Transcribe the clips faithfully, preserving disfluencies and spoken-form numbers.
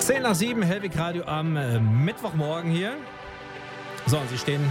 Zehn nach sieben, Hellwig Radio am äh, Mittwochmorgen hier. So, und Sie stehen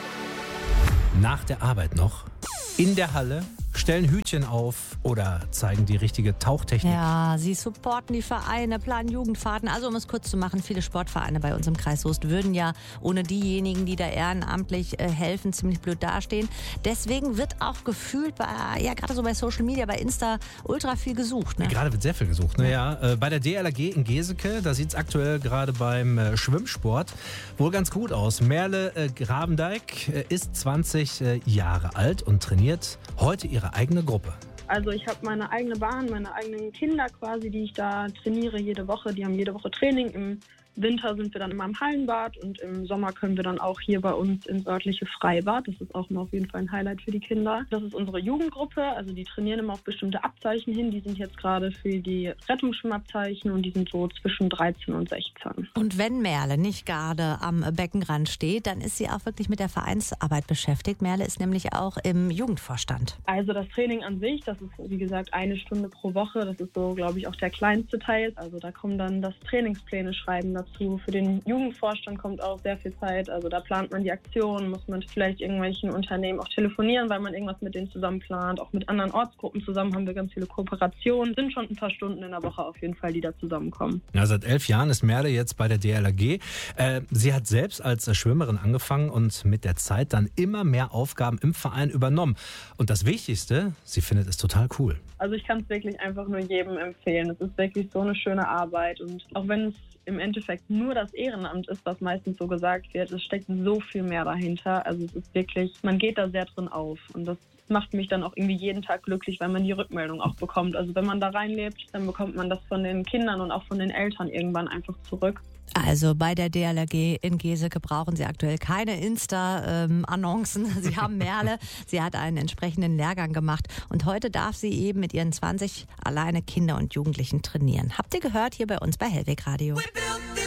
nach der Arbeit noch in der Halle, stellen Hütchen auf oder zeigen die richtige Tauchtechnik. Ja, sie supporten die Vereine, planen Jugendfahrten. Also um es kurz zu machen, viele Sportvereine bei uns im Kreis Soest würden ja ohne diejenigen, die da ehrenamtlich äh, helfen, ziemlich blöd dastehen. Deswegen wird auch gefühlt bei, ja gerade so bei Social Media, bei Insta ultra viel gesucht. Ne? Gerade wird sehr viel gesucht. Ne? Ja, äh, bei der D L R G in Geseke, da sieht es aktuell gerade beim äh, Schwimmsport wohl ganz gut aus. Merle äh, Grabendijk äh, ist zwanzig äh, Jahre alt und trainiert heute ihre eigene Gruppe. Also ich habe meine eigene Bahn, meine eigenen Kinder quasi, die ich da trainiere jede Woche. Die haben jede Woche Training. Im Winter sind wir dann immer im Hallenbad und im Sommer können wir dann auch hier bei uns ins örtliche Freibad. Das ist auch immer auf jeden Fall ein Highlight für die Kinder. Das ist unsere Jugendgruppe, also die trainieren immer auf bestimmte Abzeichen hin. Die sind jetzt gerade für die Rettungsschwimmabzeichen und die sind so zwischen dreizehn und sechzehn. Und wenn Merle nicht gerade am Beckenrand steht, dann ist sie auch wirklich mit der Vereinsarbeit beschäftigt. Merle ist nämlich auch im Jugendvorstand. Also das Training an sich, das ist wie gesagt eine Stunde pro Woche. Das ist so, glaube ich, auch der kleinste Teil. Also da kommen dann das Trainingspläne schreiben dazu. Für den Jugendvorstand kommt auch sehr viel Zeit. Also da plant man die Aktionen, muss man vielleicht irgendwelchen Unternehmen auch telefonieren, weil man irgendwas mit denen zusammen plant. Auch mit anderen Ortsgruppen zusammen haben wir ganz viele Kooperationen. Sind schon ein paar Stunden in der Woche auf jeden Fall, die da zusammenkommen. Ja, seit elf Jahren ist Merle jetzt bei der D L R G. Äh, sie hat selbst als Schwimmerin angefangen und mit der Zeit dann immer mehr Aufgaben im Verein übernommen. Und das Wichtigste, sie findet es total cool. Also ich kann es wirklich einfach nur jedem empfehlen. Es ist wirklich so eine schöne Arbeit. Und auch wenn es im Endeffekt nur das Ehrenamt ist, was meistens so gesagt wird, es steckt so viel mehr dahinter. Also es ist wirklich, man geht da sehr drin auf. Und das macht mich dann auch irgendwie jeden Tag glücklich, weil man die Rückmeldung auch bekommt. Also wenn man da reinlebt, dann bekommt man das von den Kindern und auch von den Eltern irgendwann einfach zurück. Also bei der D L R G in Geseke brauchen Sie aktuell keine Insta-Annoncen. Sie haben Merle, sie hat einen entsprechenden Lehrgang gemacht und heute darf sie eben mit ihren zwanzig alleine Kinder und Jugendlichen trainieren. Habt ihr gehört hier bei uns bei Hellwig Radio?